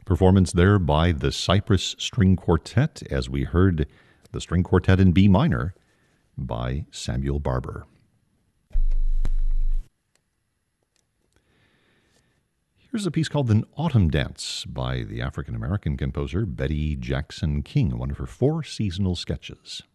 Performance there by the Cypress String Quartet, as we heard the String Quartet in B minor by Samuel Barber. Here's a piece called An Autumn Dance by the African-American composer Betty Jackson King, one of her 4 seasonal sketches.